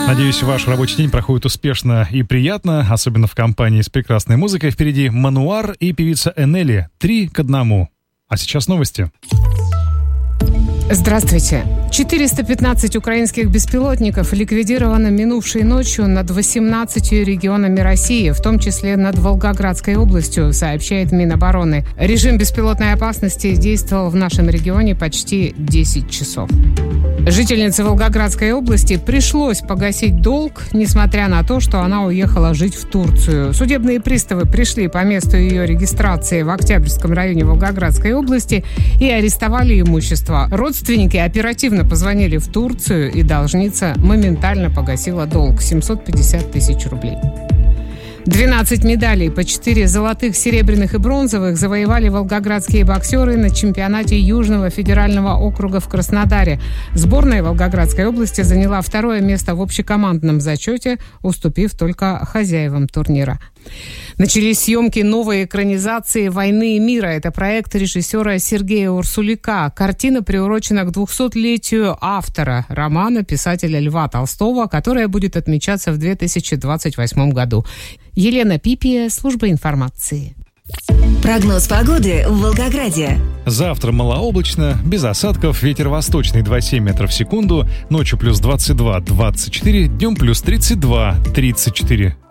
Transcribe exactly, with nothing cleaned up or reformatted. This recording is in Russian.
Надеюсь, ваш рабочий день проходит успешно и приятно, особенно в компании с прекрасной музыкой. Впереди Мануар и певица Энели. Три к одному. А сейчас новости. Здравствуйте. четыреста пятнадцать украинских беспилотников ликвидировано минувшей ночью над восемнадцатью регионами России, в том числе над Волгоградской областью, сообщает Минобороны. Режим беспилотной опасности действовал в нашем регионе почти десять часов. Жительнице Волгоградской области пришлось погасить долг, несмотря на то, что она уехала жить в Турцию. Судебные приставы пришли по месту ее регистрации в Октябрьском районе Волгоградской области и арестовали имущество. Родственники оперативно позвонили в Турцию, и должница моментально погасила долг – семьсот пятьдесят тысяч рублей. двенадцать медалей, по четыре золотых, серебряных и бронзовых завоевали волгоградские боксеры на чемпионате Южного федерального округа в Краснодаре. Сборная Волгоградской области заняла второе место в общекомандном зачете, уступив только хозяевам турнира. Начались съемки новой экранизации «Войны и мира». Это проект режиссера Сергея Урсуляка. Картина приурочена к двухсотлетию автора романа писателя Льва Толстого, которая будет отмечаться в две тысячи двадцать восьмом году. Елена Пипия, служба информации. Прогноз погоды в Волгограде. Завтра малооблачно, без осадков, ветер восточный двадцать семь метров в секунду, ночью плюс двадцать два - двадцать четыре, днем плюс тридцать два - тридцать четыре.